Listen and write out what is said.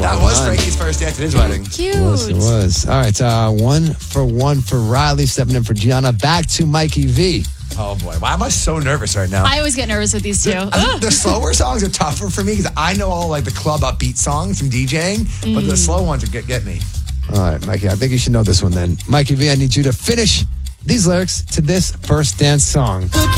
That was Frankie's first dance at his wedding. Cute. It was. All right, 1-for-1 for Riley, stepping in for Gianna. Back to Mikey V. Oh, boy. Why am I so nervous right now? I always get nervous with these two. The slower songs are tougher for me because I know all like the club upbeat songs from DJing, but the slow ones get me. All right, Mikey, I think you should know this one then. Mikey V, I need you to finish these lyrics to this first dance song.